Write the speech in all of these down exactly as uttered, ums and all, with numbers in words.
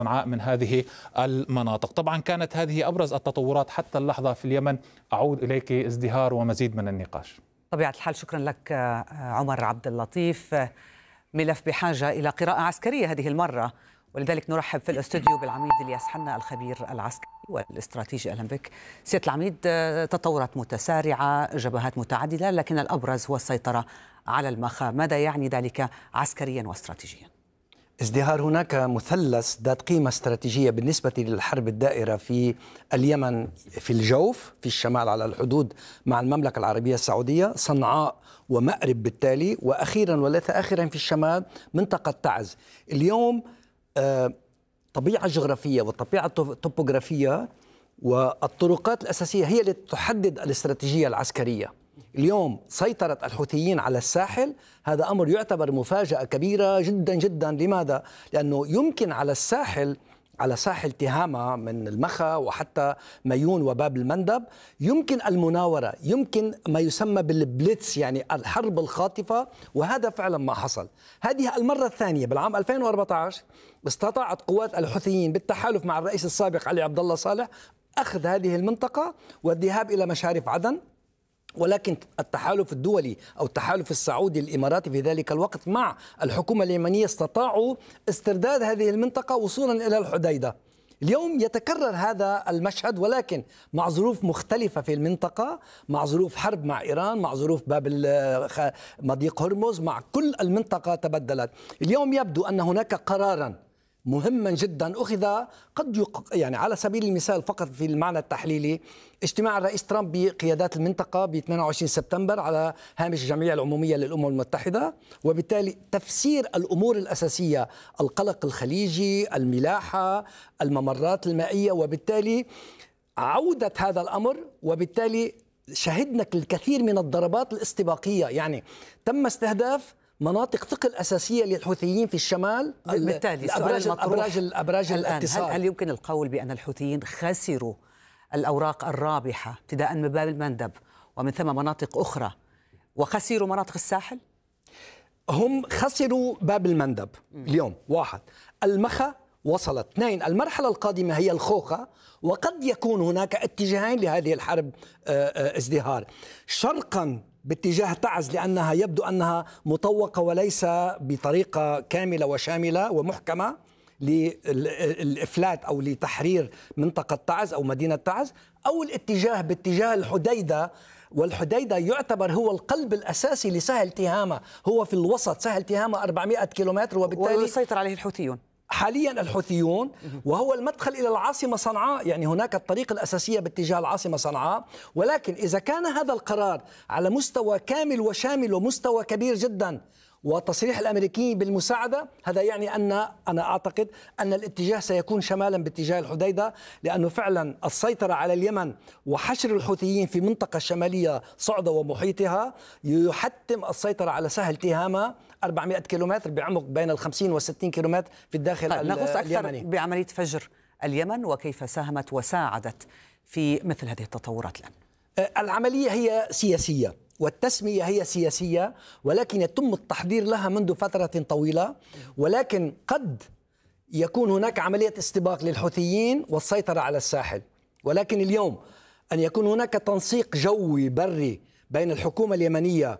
صنعاء من هذه المناطق. طبعا كانت هذه أبرز التطورات حتى اللحظة في اليمن. أعود إليك ازدهار ومزيد من النقاش. طبيعة الحال، شكرا لك عمر عبد اللطيف. ملف بحاجة إلى قراءة عسكرية هذه المرة، ولذلك نرحب في الاستوديو بالعميد الياس حنا الخبير العسكري والاستراتيجي. أهلا بك سيادة العميد. تطورات متسارعة، جبهات متعددة، لكن الأبرز هو السيطرة على المخا. ماذا يعني ذلك عسكريا واستراتيجيا؟ ازدهار، هناك مثلث ذات قيمة استراتيجية بالنسبة للحرب الدائرة في اليمن، في الجوف في الشمال على الحدود مع المملكة العربية السعودية، صنعاء ومأرب بالتالي، وأخيرا وليس آخرا في الشمال منطقة تعز. اليوم آه طبيعة جغرافية والطبيعة الطبوغرافية والطرقات الأساسية هي التي تحدد الاستراتيجية العسكرية. اليوم سيطرة الحوثيين على الساحل، هذا أمر يعتبر مفاجأة كبيرة جدا جدا. لماذا؟ لأنه يمكن على الساحل، على ساحل تهامة من المخا وحتى ميون وباب المندب، يمكن المناورة، يمكن ما يسمى بالبليتس، يعني الحرب الخاطفة، وهذا فعلا ما حصل. هذه المرة الثانية بالعام ألفين وأربعة عشر استطاعت قوات الحوثيين بالتحالف مع الرئيس السابق علي عبد الله صالح أخذ هذه المنطقة والذهاب إلى مشارف عدن، ولكن التحالف الدولي أو التحالف السعودي الإماراتي في ذلك الوقت مع الحكومة اليمنية استطاعوا استرداد هذه المنطقة وصولا إلى الحديدة. اليوم يتكرر هذا المشهد، ولكن مع ظروف مختلفة في المنطقة، مع ظروف حرب مع إيران، مع ظروف باب مضيق هرمز، مع كل المنطقة تبدلت. اليوم يبدو أن هناك قراراً مهما جدا أخذ، قد يق... يعني على سبيل المثال فقط في المعنى التحليلي، اجتماع الرئيس ترامب بقيادات المنطقة ب ثمانية وعشرين سبتمبر على هامش الجمعية العمومية للأمم المتحدة، وبالتالي تفسير الأمور الأساسية، القلق الخليجي، الملاحة، الممرات المائية، وبالتالي عودة هذا الأمر، وبالتالي شهدنا الكثير من الضربات الاستباقية. يعني تم استهداف مناطق ثقل أساسية للحوثيين في الشمال، بالتالي الأبراج الأبراج الأبراج الاتصال. هل, هل يمكن القول بأن الحوثيين خسروا الأوراق الرابحة ابتداء من باب المندب ومن ثم مناطق أخرى، وخسروا مناطق الساحل؟ هم خسروا باب المندب اليوم، واحد. المخا وصلت. اثنين، المرحلة القادمة هي الخوخة، وقد يكون هناك اتجاهين لهذه الحرب. ازدهار شرقا باتجاه تعز، لأنها يبدو أنها مطوقة وليس بطريقة كاملة وشاملة ومحكمة للإفلات أو لتحرير منطقة تعز أو مدينة تعز، أو الاتجاه باتجاه الحديدة. والحديدة يعتبر هو القلب الأساسي لسهل تهامة، هو في الوسط. سهل تهامة أربعمائة كيلومتر، وبالتالي ويسيطر عليه الحوثيون حاليا الحوثيون، وهو المدخل إلى العاصمة صنعاء. يعني هناك الطريق الأساسية باتجاه العاصمة صنعاء، ولكن إذا كان هذا القرار على مستوى كامل وشامل ومستوى كبير جدا، وتصريح الأمريكي بالمساعدة، هذا يعني أن أنا أعتقد أن الاتجاه سيكون شمالا باتجاه الحديدة، لأنه فعلا السيطرة على اليمن وحشر الحوثيين في منطقة شمالية صعدة ومحيطها يحتم السيطرة على سهل تهامة أربعمائة كيلومتر بعمق بين الخمسين والستين كيلومتر في الداخل طيب اليمني. نغوص أكثر بعملية فجر اليمن وكيف ساهمت وساعدت في مثل هذه التطورات الآن. العملية هي سياسية والتسمية هي سياسية، ولكن يتم التحضير لها منذ فترة طويلة، ولكن قد يكون هناك عملية استباق للحوثيين والسيطرة على الساحل. ولكن اليوم أن يكون هناك تنسيق جوي بري بين الحكومة اليمنية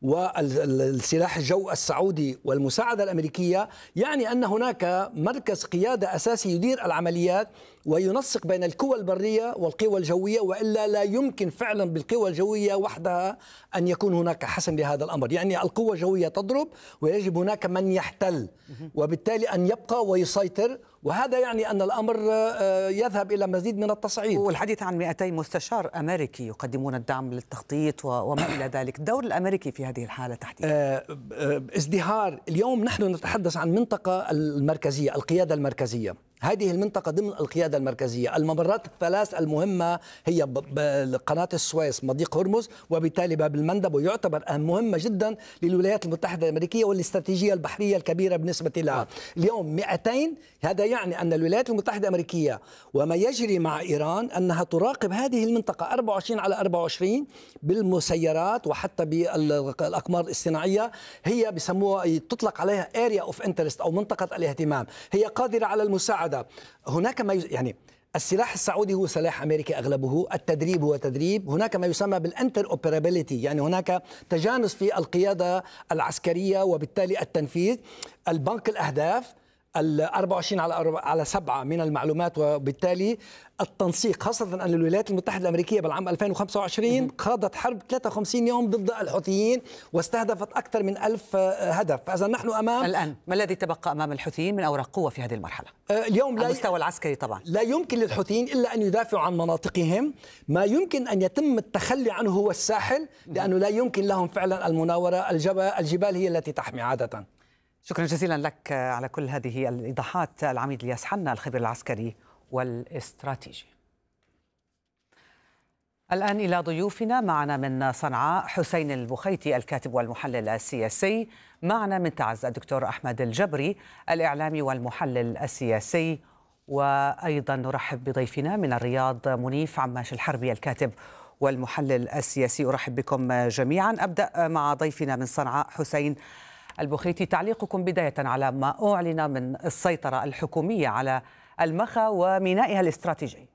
والسلاح الجو السعودي والمساعدة الأمريكية، يعني أن هناك مركز قيادة أساسي يدير العمليات وينسق بين القوى البرية والقوى الجوية، وإلا لا يمكن فعلا بالقوى الجوية وحدها أن يكون هناك حسم لهذا الأمر. يعني القوى الجوية تضرب ويجب هناك من يحتل، وبالتالي أن يبقى ويسيطر، وهذا يعني أن الأمر يذهب إلى مزيد من التصعيد. والحديث عن مئتين مستشار أمريكي يقدمون الدعم للتخطيط وما إلى ذلك. الدور الأمريكي في هذه الحالة تحديدا؟ ازدهار، اليوم نحن نتحدث عن منطقة المركزية، القيادة المركزية. هذه المنطقة ضمن القيادة المركزية. الممرات الثلاث المهمة هي قناة السويس، مضيق هرمز، وبالتالي باب المندب، ويعتبر مهمة جدا للولايات المتحدة الأمريكية والاستراتيجية البحرية الكبيرة بالنسبة لها. اليوم مئتين، هذا يعني أن الولايات المتحدة الأمريكية وما يجري مع إيران أنها تراقب هذه المنطقة أربعة وعشرين على أربعة وعشرين بالمسيرات وحتى بالأقمار الاصطناعية. هي بسموها، تطلق عليها area of interest أو منطقة الاهتمام. هي قادرة على المساعدة هذا هناك ما يعني السلاح السعودي هو سلاح أمريكي أغلبه، التدريب هو تدريب، هناك ما يسمى بالانتر اوبرابيليتي، يعني هناك تجانس في القيادة العسكرية وبالتالي التنفيذ. البنك الأهداف الأربعة وعشرين على على سبعة من المعلومات، وبالتالي التنسيق، خاصة أن الولايات المتحدة الأمريكية بالعام ألفين وخمسة وعشرين خاضت حرب ثلاثة وخمسين يوم ضد الحوثيين واستهدفت أكثر من ألف هدف. فإذا نحن أمام الآن ما الذي تبقى أمام الحوثيين من أوراق قوة في هذه المرحلة؟ اليوم على المستوى العسكري طبعا لا يمكن للحوثيين إلا أن يدافعوا عن مناطقهم. ما يمكن أن يتم التخلي عنه هو الساحل، لأنه لا يمكن لهم فعلا المناورة. الجبال هي التي تحمي عادة. شكرا جزيلا لك على كل هذه الإيضاحات العميد الياس حنا الخبير العسكري والاستراتيجي. الآن إلى ضيوفنا. معنا من صنعاء حسين البخيتي الكاتب والمحلل السياسي، معنا من تعز الدكتور أحمد الجبري الإعلامي والمحلل السياسي، وأيضا نرحب بضيفنا من الرياض منيف عماش الحربي الكاتب والمحلل السياسي. أرحب بكم جميعا. أبدأ مع ضيفنا من صنعاء حسين البخيتي، تعليقكم بداية على ما أعلن من السيطرة الحكومية على المخا ومينائها الاستراتيجي.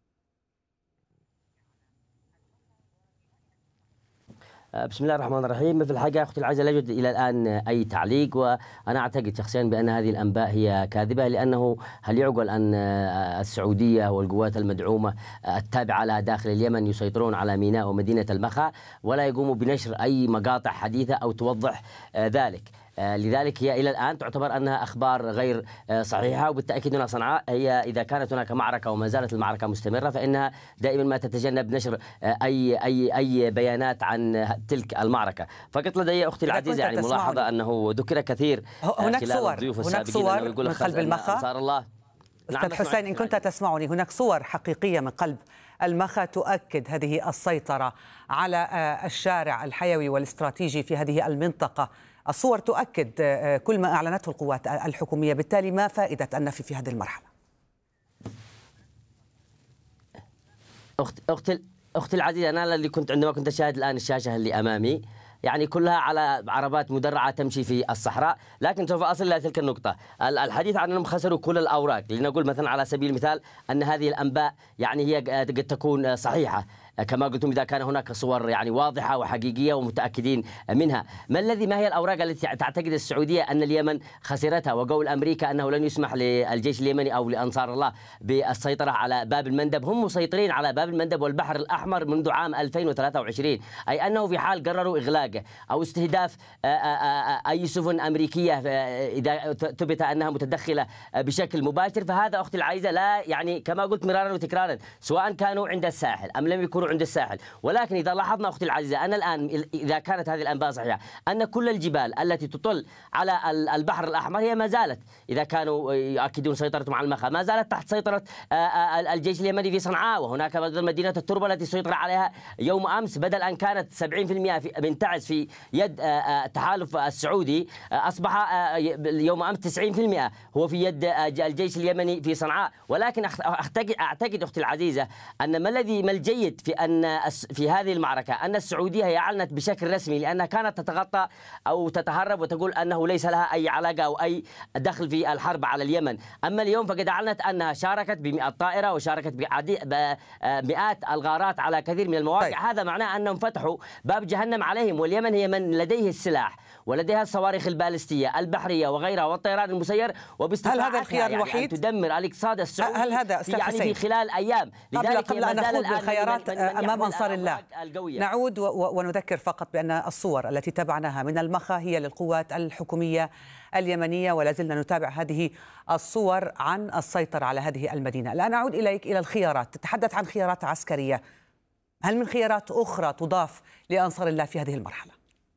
بسم الله الرحمن الرحيم. في الحقيقة أختي العزيزة لا يوجد إلى الآن أي تعليق، وأنا أعتقد شخصيا بأن هذه الأنباء هي كاذبة، لأنه هل يعقل أن السعودية والقوات المدعومة التابعة لها داخل اليمن يسيطرون على ميناء ومدينة المخا ولا يقوموا بنشر أي مقاطع حديثة أو توضح ذلك؟ لذلك هي إلى الآن تعتبر أنها أخبار غير صحيحة. وبالتأكيد هنا صنعاء هي إذا كانت هناك معركة وما زالت المعركة مستمرة فإنها دائما ما تتجنب نشر أي أي أي بيانات عن تلك المعركة. فقط لدي أختي العزيزة يعني ملاحظة أنه ذكر كثير هناك صور هناك صور من قلب المخا. أنصار الله. أستاذ حسين إن كنت تسمعني، هناك صور حقيقية من قلب المخا تؤكد هذه السيطرة على الشارع الحيوي والاستراتيجي في هذه المنطقة. الصور تؤكد كل ما أعلنته القوات الحكومية، بالتالي ما فائدة النفي في هذه المرحلة؟ أخت أختي أختي العزيزة، أنا اللي كنت عندما كنت أشاهد الآن الشاشة اللي أمامي يعني كلها على عربات مدرعة تمشي في الصحراء، لكن سوف أصل إلى تلك النقطة. الحديث عن أنهم خسروا كل الأوراق، لنقول مثلا على سبيل المثال أن هذه الأنباء يعني هي قد تكون صحيحة كما قلتم إذا كان هناك صور يعني واضحة وحقيقية ومتأكدين منها. ما الذي ما هي الأوراق التي تعتقد السعودية أن اليمن خسرتها؟ وقول أمريكا أنه لن يسمح للجيش اليمني أو لأنصار الله بالسيطرة على باب المندب. هم مسيطرين على باب المندب والبحر الأحمر منذ عام ألفين وثلاثة وعشرين، أي أنه في حال قرروا إغلاقه أو استهداف أي سفن أمريكية إذا ثبت أنها متدخلة بشكل مباشر، فهذا أختي العزيزة لا يعني كما قلت مرارا وتكرارا سواء كانوا عند الساحل أم لم يكونوا عند الساحل. ولكن إذا لاحظنا أختي العزيزة أن الآن إذا كانت هذه الأنباء صحيحة أن كل الجبال التي تطل على البحر الأحمر هي ما زالت، إذا كانوا يؤكدون سيطرتهم على المخا، ما زالت تحت سيطرة الجيش اليمني في صنعاء. وهناك مدينة التربة التي سيطر عليها يوم أمس، بدل أن كانت سبعين بالمئة من تعز في يد التحالف السعودي أصبح يوم أمس تسعين بالمئة هو في يد الجيش اليمني في صنعاء. ولكن أعتقد أختي العزيزة أن ما الذي ما الجيد في أن في هذه المعركة أن السعودية هي أعلنت بشكل رسمي، لأنها كانت تتغطى أو تتهرب وتقول أنه ليس لها أي علاقة أو أي دخل في الحرب على اليمن. أما اليوم فقد أعلنت أنها شاركت بمئة طائرة وشاركت بمئات الغارات على كثير من المواقع. طيب. هذا معناه أنهم فتحوا باب جهنم عليهم، واليمن هي من لديه السلاح ولديها الصواريخ البالستية البحرية وغيرها والطيران المسير، هل هذا الخيار يعني الوحيد؟ أن تدمر الاقتصاد السعودي هل هذا في يعني في خلال أيام. قبل, قبل أن نخوض بالخيارات أمام أنصار الله القوية. نعود ونذكر فقط بأن الصور التي تابعناها من المخا هي للقوات الحكومية اليمنية، ولا زلنا نتابع هذه الصور عن السيطرة على هذه المدينة. الآن أعود إليك إلى الخيارات. تتحدث عن خيارات عسكرية، هل من خيارات أخرى تضاف لأنصار الله في هذه المرحلة؟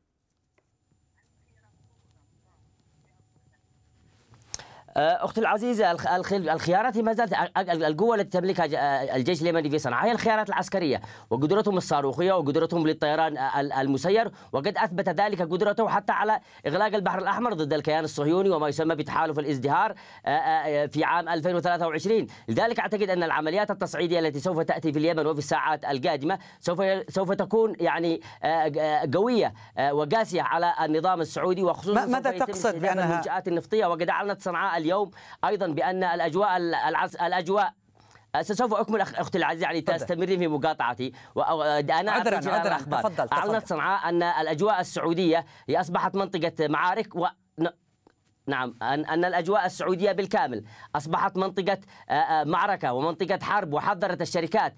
أختي العزيزة، الخيارات ما زالت القوة التي تملكها الجيش اليمني في صنعاء هي الخيارات العسكرية وقدرتهم الصاروخية وقدرتهم للطيران المسير، وقد أثبت ذلك قدرته حتى على إغلاق البحر الأحمر ضد الكيان الصهيوني وما يسمى بتحالف الازدهار في عام ألفين وثلاثة وعشرين. لذلك أعتقد أن العمليات التصعيدية التي سوف تأتي في اليمن وفي الساعات القادمة سوف سوف تكون يعني قوية وقاسية على النظام السعودي، وخصوصا ماذا تقصد بأنها المنشآت النفطية. وقد أعلنت صنعاء اليوم أيضا بأن الأجواء العز... الأجواء سوف أكمل أختي العزيزة، يعني تستمرين في مقاطعتي وأنا عذرا عذرا تفضل. أعلنت صنعاء أن الأجواء السعودية هي أصبحت منطقة معارك و نعم أن أن الأجواء السعودية بالكامل أصبحت منطقة معركة ومنطقة حرب، وحذرت الشركات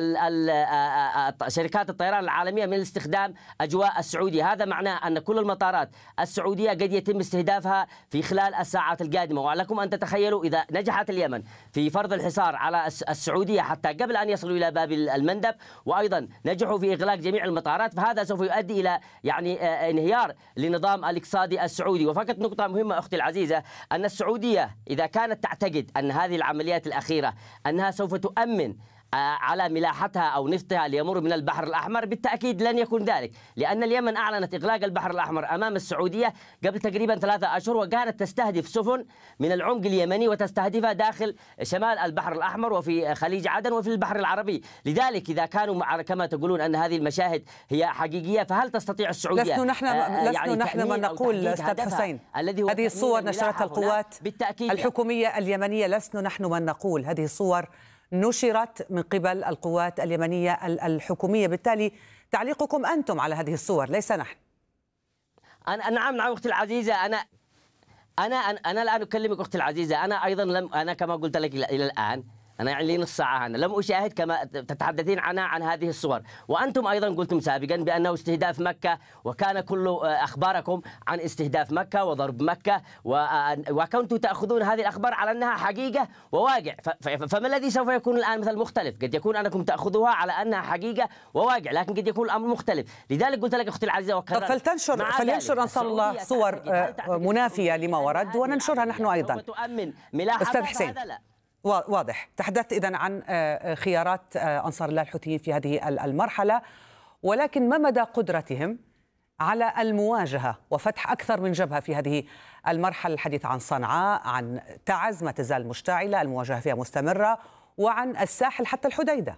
شركات الطيران العالمية من استخدام أجواء السعودية. هذا معناه أن كل المطارات السعودية قد يتم استهدافها في خلال الساعات القادمة. ولكم أن تتخيلوا إذا نجحت اليمن في فرض الحصار على السعودية حتى قبل أن يصلوا إلى باب المندب، وأيضا نجحوا في إغلاق جميع المطارات، فهذا سوف يؤدي إلى يعني انهيار لنظام الاقتصادي السعودي. وفقط نقطة مهمة أختي العزيزة، أن السعودية إذا كانت تعتقد أن هذه العمليات الأخيرة أنها سوف تؤمن على ملاحتها أو نفطها ليمر من البحر الأحمر، بالتأكيد لن يكون ذلك، لأن اليمن أعلنت إغلاق البحر الأحمر أمام السعودية قبل تقريبا ثلاثة أشهر، وكانت تستهدف سفن من العمق اليمني وتستهدفها داخل شمال البحر الأحمر وفي خليج عدن وفي البحر العربي. لذلك إذا كانوا كما تقولون أن هذه المشاهد هي حقيقية، فهل تستطيع السعودية لسنا نحن لسنا يعني نحن من نقول أستاذ حسين هذه الصور نشرتها القوات الحكومية اليمنية، لسنا نحن من نقول هذه الصور نشرت من قبل القوات اليمنية الحكومية، بالتالي تعليقكم أنتم على هذه الصور ليس نحن. أنا نعم نعم أختي العزيزة، أنا أنا أنا الآن أكلمك أختي العزيزة، أنا أيضا لم أنا كما قلت لك إلى الآن أنا يعني لي نص ساعة هنا لم أشاهد كما تتحدثين عنها عن هذه الصور، وأنتم أيضا قلتم سابقا بأنه استهداف مكة، وكان كل أخباركم عن استهداف مكة وضرب مكة، وكنتم تأخذون هذه الأخبار على أنها حقيقة وواقع، فما الذي سوف يكون الآن مثل مختلف؟ قد يكون أنكم تأخذوها على أنها حقيقة وواقع، لكن قد يكون الأمر مختلف. لذلك قلت لك أختي العزيزة وكررت، فلتنشر فلينشر أنصار الله صور منافية لما ورد وننشرها نحن أيضا. أستاذ حسين واضح، تحدثت إذن عن خيارات أنصار الله الحوثيين في هذه المرحلة، ولكن ما مدى قدرتهم على المواجهة وفتح أكثر من جبهة في هذه المرحلة؟ الحديث عن صنعاء، عن تعز ما تزال مشتعلة المواجهة فيها مستمرة، وعن الساحل حتى الحديدة.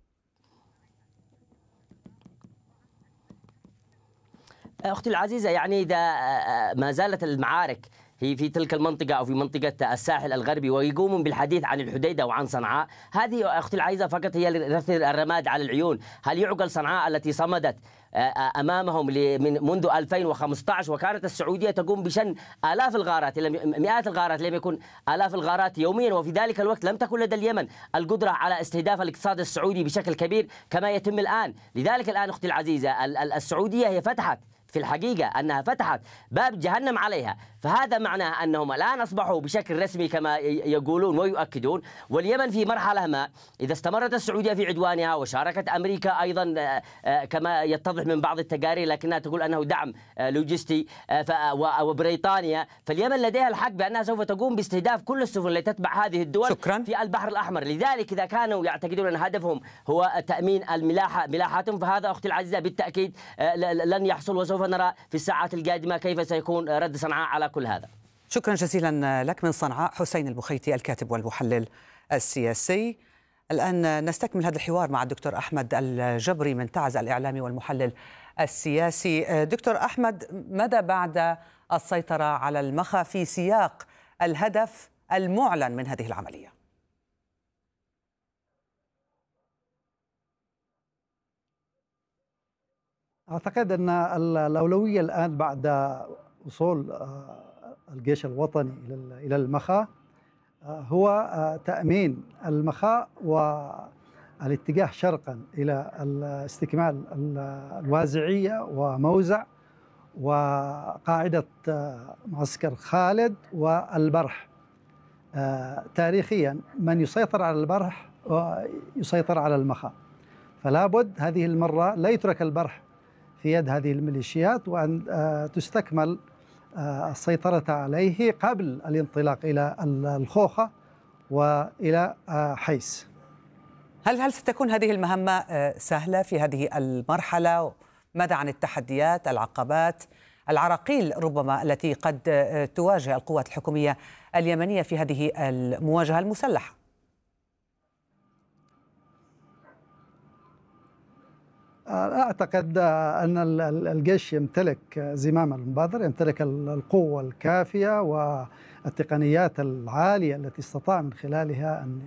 أختي العزيزة، يعني إذا ما زالت المعارك هي في تلك المنطقة أو في منطقة الساحل الغربي ويقومون بالحديث عن الحديدة وعن صنعاء، هذه أختي العزيزة فقط هي لتثير الرماد على العيون. هل يعقل صنعاء التي صمدت أمامهم من منذ ألفين وخمسة عشر، وكانت السعودية تقوم بشن آلاف الغارات، مئات الغارات، لم يكن آلاف الغارات يوميا، وفي ذلك الوقت لم تكن لدى اليمن القدرة على استهداف الاقتصاد السعودي بشكل كبير كما يتم الآن. لذلك الآن أختي العزيزة السعودية هي فتحت في الحقيقة أنها فتحت باب جهنم عليها، فهذا معناه أنهم الآن أصبحوا بشكل رسمي كما يقولون ويؤكدون. واليمن في مرحلة ما إذا استمرت السعودية في عدوانها وشاركت أمريكا أيضا كما يتضح من بعض التقارير لكنها تقول أنه دعم لوجستي وبريطانيا، فاليمن لديها الحق بأنها سوف تقوم باستهداف كل السفن التي تتبع هذه الدول شكرا. في البحر الأحمر. لذلك إذا كانوا يعتقدون أن هدفهم هو تأمين الملاحة ملاحتهم، فهذا أختي العزيزة بالتأكيد لن يحصل، وسوف نرى في الساعات القادمة كيف سيكون رد صنعاء على كل هذا. شكرا جزيلا لك من صنعاء حسين البخيتي الكاتب والمحلل السياسي. الآن نستكمل هذا الحوار مع الدكتور أحمد الجبري من تعز الإعلامي والمحلل السياسي. دكتور أحمد، ماذا بعد السيطرة على المخا في سياق الهدف المعلن من هذه العملية؟ أعتقد أن الأولوية الآن بعد وصول الجيش الوطني إلى المخا هو تأمين المخا والاتجاه شرقا إلى استكمال الوازعية وموزع وقاعدة معسكر خالد والبرح. تاريخيا من يسيطر على البرح يسيطر على المخا، فلا بد هذه المرة لا يترك البرح في يد هذه الميليشيات، وأن تستكمل السيطرة عليه قبل الانطلاق إلى الخوخة وإلى حيس. هل هل ستكون هذه المهمة سهلة في هذه المرحلة؟ ماذا عن التحديات، العقبات، العراقيل ربما التي قد تواجه القوات الحكومية اليمنية في هذه المواجهة المسلحة؟ أعتقد أن الجيش يمتلك زمام المبادرة، يمتلك القوة الكافية التقنيات العالية التي استطاع من خلالها أن